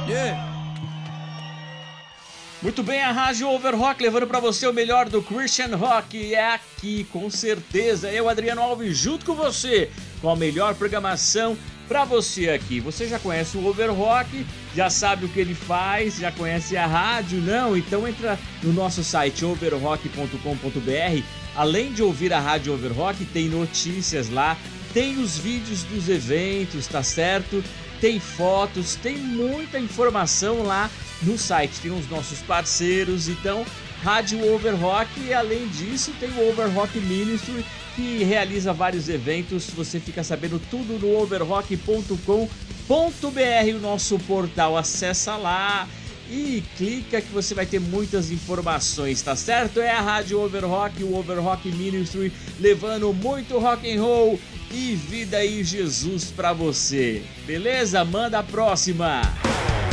Yeah. Muito bem, a Rádio Overrock levando pra você o melhor do Christian Rock. É aqui, com certeza. Eu, Adriano Alves, junto com você, com a melhor programação pra você aqui. Você já conhece o Overrock, já sabe o que ele faz, já conhece a rádio, não? Então entra no nosso site overrock.com.br. Além de ouvir a Rádio Overrock, tem notícias lá, tem os vídeos dos eventos, tá certo? Tem fotos, tem muita informação lá no site, tem os nossos parceiros, então Rádio Overrock, e além disso tem o Overrock Ministry, que realiza vários eventos, você fica sabendo tudo no overrock.com.br, o nosso portal, acessa lá e clica que você vai ter muitas informações, tá certo? É a Rádio Overrock, o Overrock Ministry, levando muito rock and roll e vida e Jesus pra você, beleza? Manda a próxima!